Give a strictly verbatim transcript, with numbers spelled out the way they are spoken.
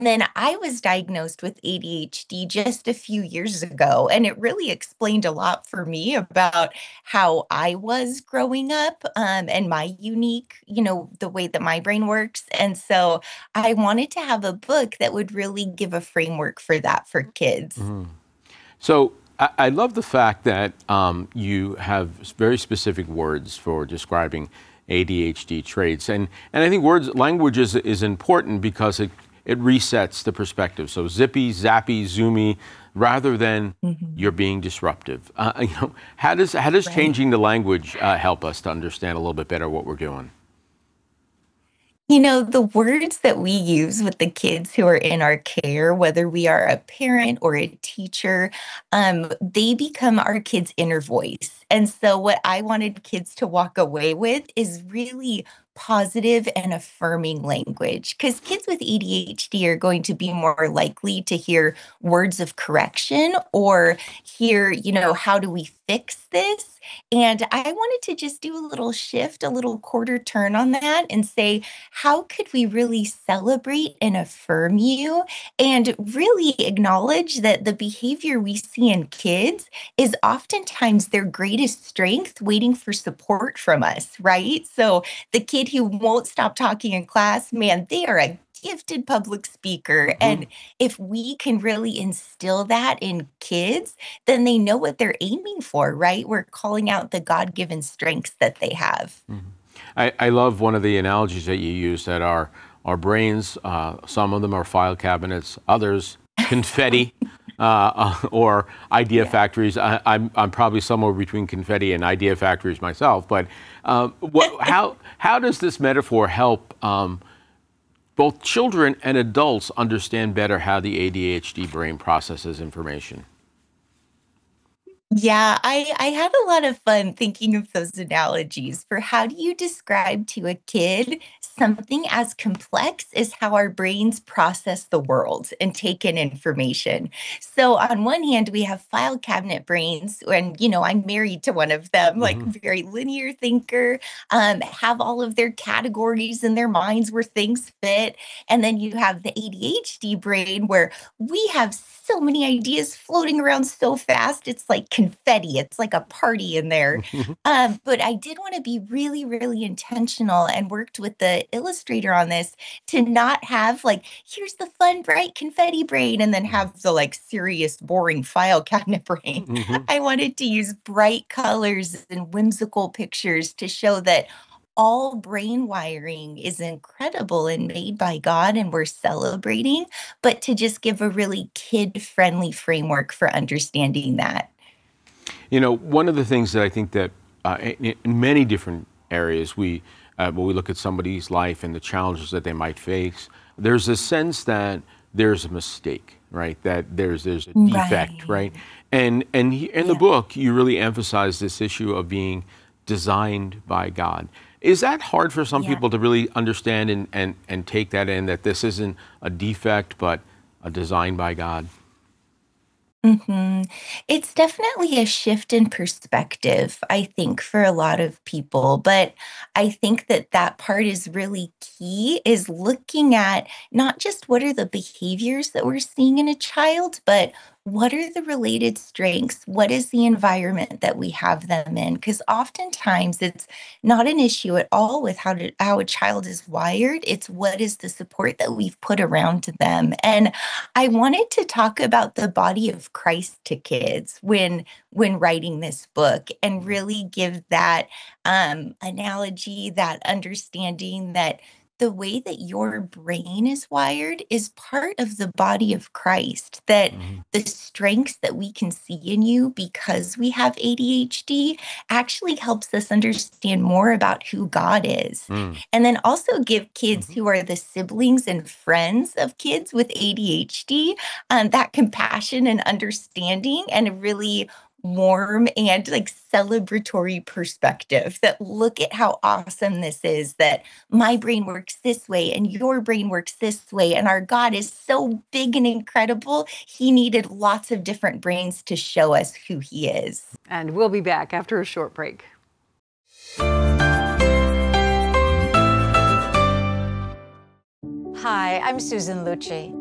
then I was diagnosed with A D H D just a few years ago, and it really explained a lot for me about how I was growing up, um, and my unique, you know, the way that my brain works. And so I wanted to have a book that would really give a framework for that for kids. Mhm. So I, I love the fact that um, you have very specific words for describing A D H D traits, and and I think words language is is important because it it resets the perspective. So zippy, zappy, zoomy, rather than Mhm. you're being disruptive. Uh, you know, how does how does Right. changing the language uh, help us to understand a little bit better what we're doing? You know, the words that we use with the kids who are in our care, whether we are a parent or a teacher, um, they become our kids' inner voice. And so, what I wanted kids to walk away with is really positive and affirming language. Because kids with A D H D are going to be more likely to hear words of correction or hear, you know, how do we fix this? And I wanted to just do a little shift, a little quarter turn on that and say, how could we really celebrate and affirm you and really acknowledge that the behavior we see in kids is oftentimes their greatest strength waiting for support from us, right? So the kid who won't stop talking in class, man, they are a gifted public speaker. Mhm. And if we can really instill that in kids, then they know what they're aiming for, right? We're calling out the God given strengths that they have. Mhm. I, I love one of the analogies that you use that our our brains, uh, some of them are file cabinets, others confetti, uh, uh, or idea Yeah. factories. I, I'm I'm probably somewhere between confetti and idea factories myself. But um, what, how how does this metaphor help um, both children and adults understand better how the A D H D brain processes information? Yeah, I I had a lot of fun thinking of those analogies for how do you describe to a kid something as complex as how our brains process the world and take in information. So on one hand, we have file cabinet brains, and you know, I'm married to one of them, like Hmm. very linear thinker, um, have all of their categories in their minds where things fit. And then you have the A D H D brain where we have so many ideas floating around so fast. It's like confetti. It's like a party in there. Um, but I did want to be really, really intentional and worked with the illustrator on this to not have like, here's the fun, bright confetti brain, and then have the like serious, boring file cabinet brain. Hmm. I wanted to use bright colors and whimsical pictures to show that all brain wiring is incredible and made by God, and we're celebrating, but to just give a really kid friendly framework for understanding that. You know, one of the things that I think that uh, in, in many different areas, we uh, when we look at somebody's life and the challenges that they might face, there's a sense that there's a mistake, right? That there's there's a defect, Right. right? And and he, in the Yeah. book, you really emphasize this issue of being designed by God. Is that hard for some Yeah. people to really understand and, and, and take that in, that this isn't a defect, but a design by God? Mhm. It's definitely a shift in perspective, I think, for a lot of people. But I think that that part is really key is looking at not just what are the behaviors that we're seeing in a child, but what are the related strengths? What is the environment that we have them in? Because oftentimes it's not an issue at all with how to, how a child is wired. It's what is the support that we've put around them. And I wanted to talk about the body of Christ to kids when when writing this book and really give that um, analogy, that understanding that the way that your brain is wired is part of the body of Christ, that Mhm. the strengths that we can see in you because we have A D H D actually helps us understand more about who God is. Mm. And then also give kids Mhm. who are the siblings and friends of kids with A D H D um, that compassion and understanding and a really warm and like celebratory perspective that look at how awesome this is that my brain works this way and your brain works this way and our God is so big and incredible he needed lots of different brains to show us who he is. And we'll be back after a short break. Hi, I'm Susan Lucci.